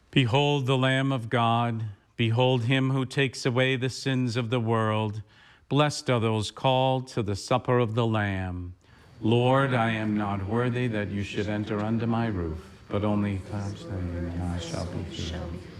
Behold the Lamb of God. Behold him who takes away the sins of the world. Blessed are those called to the supper of the Lamb. Lord, I am not worthy that you should enter under my roof, but only say, and I shall be healed.